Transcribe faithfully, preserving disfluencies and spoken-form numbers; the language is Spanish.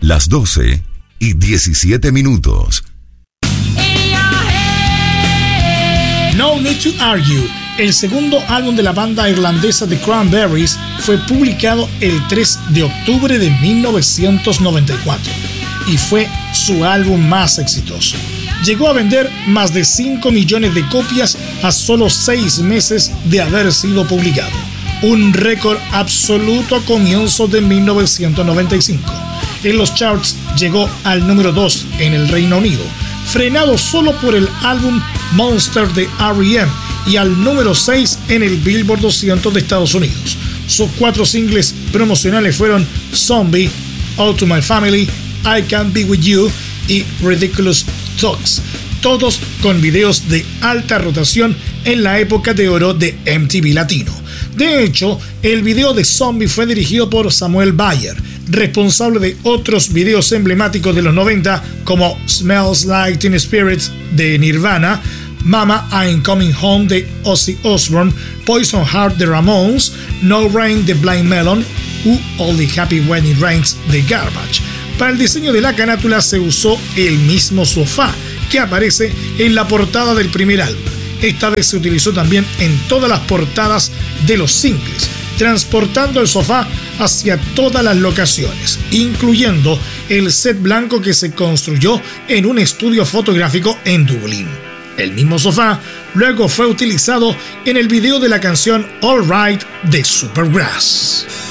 Las doce y diecisiete minutos. No Need to Argue, el segundo álbum de la banda irlandesa The Cranberries, fue publicado el tres de octubre de mil novecientos noventa y cuatro y fue su álbum más exitoso. Llegó a vender más de cinco millones de copias a solo seis meses de haber sido publicado, un récord absoluto a comienzos de mil novecientos noventa y cinco. En los charts llegó al número dos en el Reino Unido, frenado solo por el álbum Monster de R E M, y al número seis en el Billboard doscientos de Estados Unidos. Sus cuatro singles promocionales fueron Zombie, All to My Family, I Can't Be With You y Ridiculous Talks, todos con videos de alta rotación en la época de oro de M T V Latino. De hecho, el video de Zombie fue dirigido por Samuel Bayer, responsable de otros videos emblemáticos de los noventa como Smells Like Teen Spirit de Nirvana, Mama I'm Coming Home de Ozzy Osbourne, Poison Heart de Ramones, No Rain de Blind Melon u All the Happy When It Rains de Garbage. Para el diseño de la carátula se usó el mismo sofá que aparece en la portada del primer álbum. Esta vez se utilizó también en todas las portadas de los singles, transportando el sofá hacia todas las locaciones, incluyendo el set blanco que se construyó en un estudio fotográfico en Dublín. El mismo sofá luego fue utilizado en el video de la canción All Right de Supergrass.